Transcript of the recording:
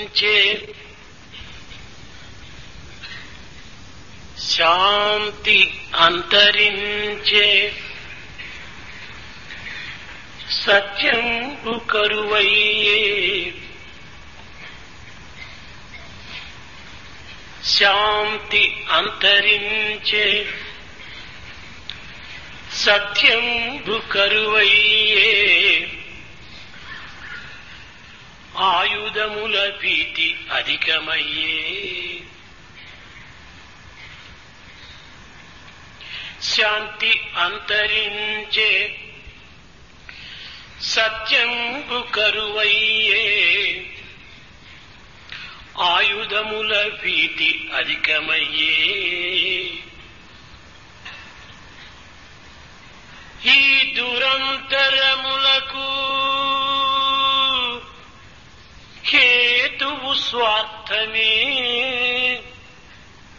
అంతరించే శాంతి అంతరించే సత్యంబు కరువయ్యే శాంతి అంతరించే సత్యంబు కరువయ్యే ఆయుధముల భీతి అధికమయ్యే శాంతి అంతరించే సత్యంబు కరువయ్యే ఆయుధముల భీతి అధికమయ్యే ఈ దురంతరములకు హేతువు స్వార్థమే